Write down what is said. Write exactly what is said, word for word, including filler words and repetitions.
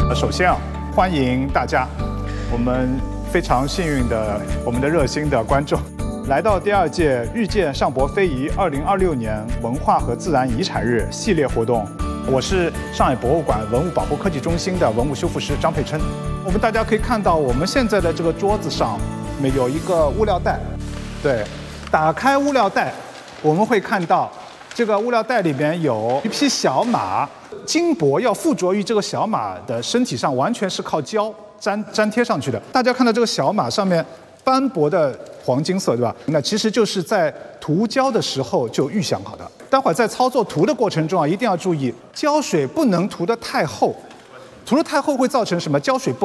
首先啊，欢迎大家，我们非常幸运的，我们的热心的观众，来到第二届遇见上博非遗二零二六年文化和自然遗产日系列活动。我是上海博物馆文物保护科技中心的文物修复师张佩琛。我们大家可以看到，我们现在的这个桌子上面有一个物料袋，对，打开物料袋，我们会看到这个物料袋里边有一匹小马，金箔要附着于这个小马的身体上，完全是靠胶粘粘贴上去的。大家看到这个小马上面斑驳的黄金色，对吧？那其实就是在涂胶的时候就预想好的。待会儿在操作涂的过程中啊，一定要注意胶水不能涂得太厚，涂得太厚会造成什么？胶水不